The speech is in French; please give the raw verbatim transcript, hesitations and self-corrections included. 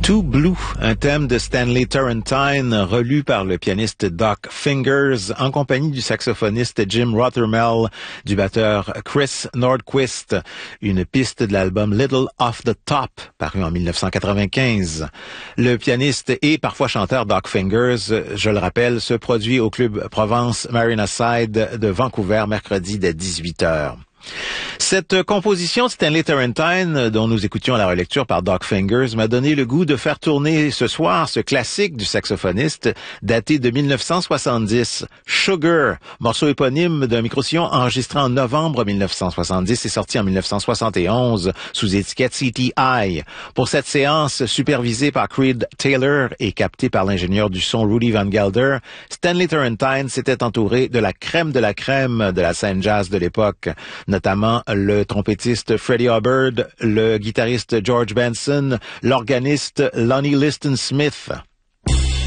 Too Blue, un thème de Stanley Turrentine relu par le pianiste Doc Fingers en compagnie du saxophoniste Jim Rothermel, du batteur Chris Nordquist, une piste de l'album Little Off the Top, paru en dix-neuf cent quatre-vingt-quinze. Le pianiste et parfois chanteur Doc Fingers, je le rappelle, se produit au club Provence Marina Side de Vancouver mercredi dès dix-huit heures. Cette composition de Stanley Turrentine, dont nous écoutions la relecture par Doc Fingers, m'a donné le goût de faire tourner ce soir ce classique du saxophoniste daté de dix-neuf cent soixante-dix, Sugar, morceau éponyme d'un micro-sillon enregistré en novembre dix-neuf cent soixante-dix et sorti en dix-neuf cent soixante et onze sous étiquette C T I. Pour cette séance supervisée par Creed Taylor et captée par l'ingénieur du son Rudy Van Gelder, Stanley Turrentine s'était entouré de la crème de la crème de la scène jazz de l'époque, notamment le trompettiste Freddie Hubbard, le guitariste George Benson, l'organiste Lonnie Liston Smith.